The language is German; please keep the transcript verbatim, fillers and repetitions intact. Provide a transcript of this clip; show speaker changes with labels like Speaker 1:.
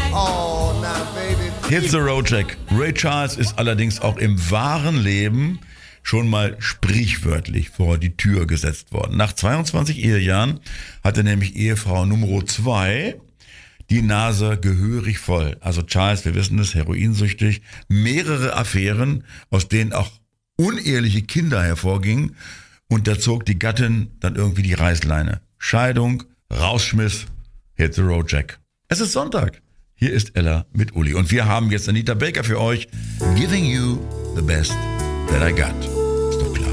Speaker 1: Oh, now, baby.
Speaker 2: Hit the Road Jack. Ray Charles ist allerdings auch im wahren Leben schon mal sprichwörtlich vor die Tür gesetzt worden. Nach zweiundzwanzig Ehejahren hatte nämlich Ehefrau Nummer zwei die Nase gehörig voll. Also Charles, wir wissen es, heroinsüchtig, mehrere Affären, aus denen auch uneheliche Kinder hervorgingen, und da zog die Gattin dann irgendwie die Reißleine. Scheidung, Rausschmiss, Hit the Road Jack. Es ist Sonntag. Hier ist Ella mit Uli. Und wir haben jetzt Anita Baker für euch. Giving you the best that I got.